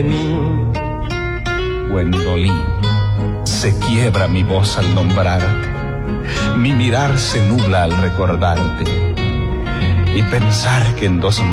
Gwendolyn, se quiebra mi voz al nombrarte, mi mirar se nubla al recordarte y pensar que en 2